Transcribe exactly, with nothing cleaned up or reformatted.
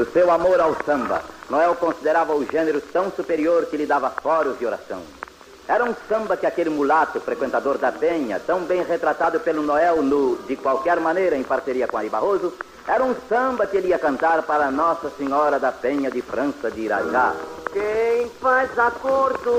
No seu amor ao samba, Noel considerava o gênero tão superior que lhe dava foros de oração. Era um samba que aquele mulato, frequentador da Penha, tão bem retratado pelo Noel no De Qualquer Maneira, em parceria com Ari Barroso, era um samba que ele ia cantar para Nossa Senhora da Penha de França de Irajá. Quem faz acordo